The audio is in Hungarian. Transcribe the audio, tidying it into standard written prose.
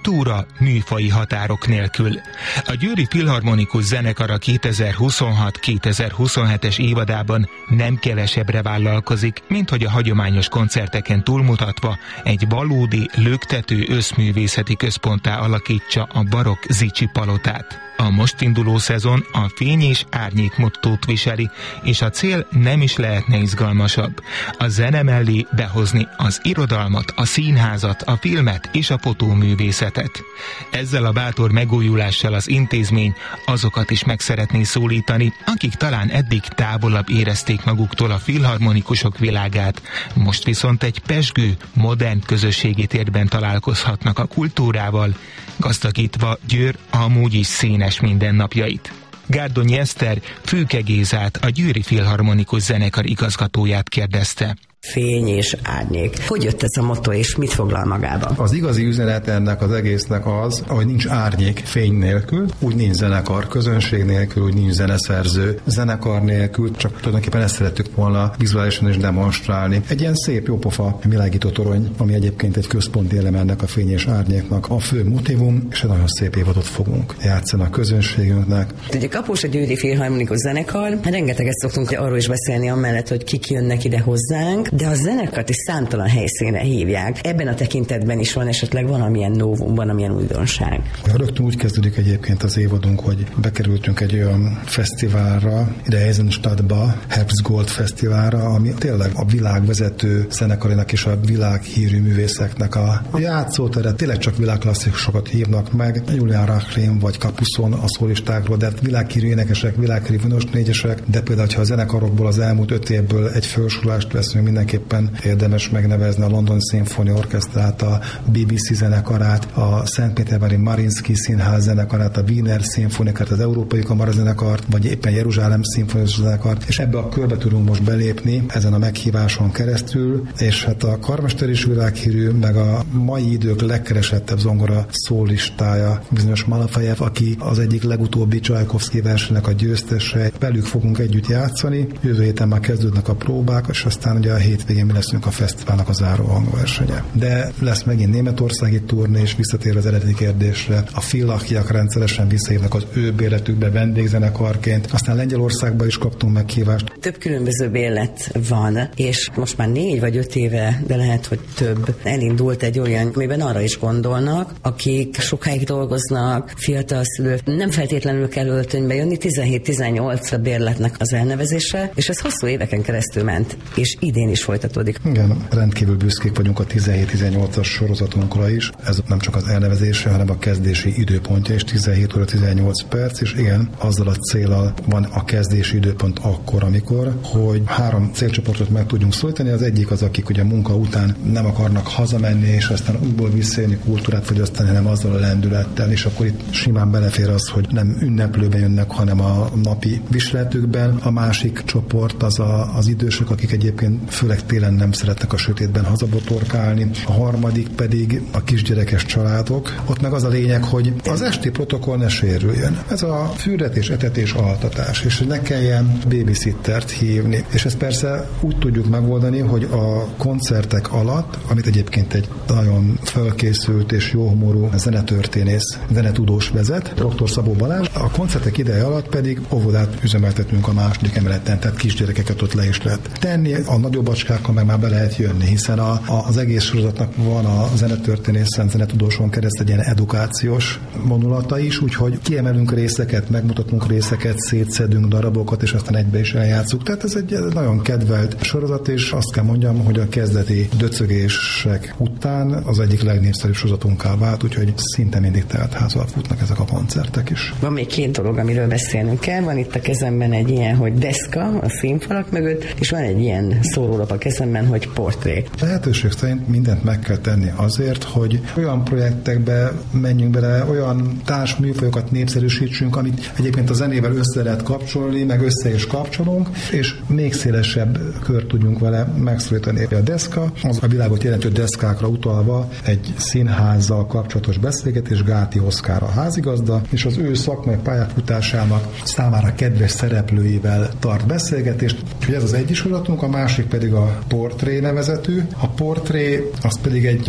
Kultúra műfaji határok nélkül. A Győri Filharmonikus Zenekar a 2026-2027-es évadában nem kevesebbre vállalkozik, mint hogy a hagyományos koncerteken túlmutatva egy valódi, löktető összművészeti központtá alakítsa a barokk Zichy palotát. A most induló szezon a fény és árnyék mottót viseli, és a cél nem is lehetne izgalmasabb. A zene mellé behozni az irodalmat, a színházat, a filmet és a fotóművészetet. Ezzel a bátor megújulással az intézmény azokat is meg szeretné szólítani, akik talán eddig távolabb érezték maguktól a filharmonikusok világát, most viszont egy pezsgő, modern közösségi térben találkozhatnak a kultúrával, gazdagítva Győr amúgy is színes mindennapjait. Gárdonyi Eszter Főke Gézát, a Győri Filharmonikus Zenekar igazgatóját kérdezte. Fény és árnyék. Hogy jött ez a motto, és mit foglal magába? Az igazi üzenet ennek az egésznek az, hogy nincs árnyék fény nélkül, úgy nincs zenekar közönség nélkül, úgy nincs zeneszerző zenekar nélkül, csak tulajdonképpen ezt szerettük volna vizuálisan is demonstrálni. Egy ilyen szép, jópofa világító torony, ami egyébként egy központi elem ennek a fény és árnyéknak a fő motívum, és egy nagyon szép évadot fogunk játszani a közönségünknek. Ugye Kapós a Győri Filharmonikus Zenekar, rengeteget szoktunk arról is beszélni amellett, hogy kik jönnek ide hozzánk, de a zenekart is számtalan helyszínre hívják. Ebben a tekintetben is van esetleg valamilyen novum, valamilyen újdonság. Rögtön úgy kezdődik egyébként az évadunk, hogy bekerültünk egy olyan fesztiválra, ide Eisenstadtba, Herbstgold Fesztiválra, ami tényleg a világ vezető zenekarinak és a világhírű művészeknek a játszótere. Tényleg csak világklasszikusokat hívnak meg, Julian Rachlin vagy Capuson a szólistákról, de világhírű énekesek, világhírű vonos négyesek, de például, ha a zenekarokból az elmúlt 5 évből egy felsorolást veszünk, mindenképpen érdemes megnevezni a London Symphony Orchestrát, a BBC zenekarát, a Szentpétervári Mariinsky Színház zenekarát, a Wiener Szimfonikát, az Európai Kamara zenekart, vagy éppen Jeruzsálem Szimfonikus zenekart, és ebbe a körbe tudunk most belépni ezen a meghíváson keresztül, és hát a karmester is világhírű, meg a mai idők legkeresettebb zongora szólistája, bizonyos Malafejev, aki az egyik legutóbbi Csajkovszky versenynek a győztese. Velük fogunk együtt játszani, jövő héten már kezdődnek a próbák, és aztán ugye a hétvégén mi leszünk a fesztiválnak a záró hangversenye. De lesz megint németországi turné, és visszatér az eredeti kérdésre. A Fillachiak rendszeresen visszahívnak az ő bérletükbe vendégzenekarként. Aztán Lengyelországba is kaptunk meghívást. Több különböző bérlet van, és most már 4 vagy 5 éve, de lehet, hogy több, elindult egy olyan, amiben arra is gondolnak, akik sokáig dolgoznak, fiatal szülők, nem feltétlenül kell öltönybe jönni, 17-18 a bérletnek az elnevezése, és ez hosszú éveken keresztül ment, és idén is folytatódik. Igen, rendkívül büszkék vagyunk a 17-18-as sorozatunkra is. Ez nem csak az elnevezése, hanem a kezdési időpontja is 17 óra 18 perc, és igen, azzal a céllal van a kezdési időpont akkor, amikor, hogy 3 célcsoportot meg tudjunk szólítani. Az egyik az, akik ugye munka után nem akarnak hazamenni, és aztán újból visszajönni kultúrát fogyasztani, hanem azzal a lendülettel, és akkor itt simán belefér az, hogy nem ünneplőben jönnek, hanem a napi viseletükben. A másik csoport az idősök, akik egyébként főleg télen nem szeretnek a sötétben hazabotorkálni. A harmadik pedig a kisgyerekes családok. Ott meg az a lényeg, hogy az esti protokoll ne sérüljön. Ez a fürdetés, etetés, altatás, és hogy ne kelljen babysittert hívni. És ezt persze úgy tudjuk megoldani, hogy a koncertek alatt, amit egyébként egy nagyon felkészült és jóhumorú zenetörténész, zenetudós vezet, dr. Szabó Balázs, a koncertek ideje alatt pedig óvodát üzemeltetünk a második emeleten, tehát kisgyerekeket ott le is lehet tenni, a nagyobb acskákkal meg már be lehet jönni, hiszen az egész sorozatnak van a zenetörténészen, zenetudóson keresztül egy ilyen edukációs vonulata is, úgyhogy kiemelünk részeket, megmutatunk részeket, szétszedünk darabokat, és aztán egybe is eljátszunk. Tehát ez egy nagyon kedvelt sorozat, és azt kell mondjam, hogy a kezdeti döcögések után az egyik legnépszerűbb sorozatunká vált, úgyhogy szinte mindig teltházal futnak ezek a koncertek is. Van még 2 dolog, amiről beszélnünk kell. Van itt a kezemben egy ilyen, hogy deszka a színfalak mögött, és van egy ilyen szórólap a kezemben, hogy portré. Lehetőség szerint mindent meg kell tenni azért, hogy olyan projektekbe menjünk bele, olyan társműfajokat népszerűsítsünk, amit egyébként a zenével össze lehet kapcsolni, meg össze is kapcsolunk, és még szélesebb kört tudjunk vele megszólítani. A deszka, az a világot jelentő deszkákra utalva egy színházzal kapcsolatos beszélgetés, Gáti Oszkár a házigazda, és az ő szakmai pályafutásának számára kedves szereplőivel tart beszélgetést. Úgyhogy ez az egyik sorozatunk, a másik pedig a portré nevezetű. A portré az pedig egy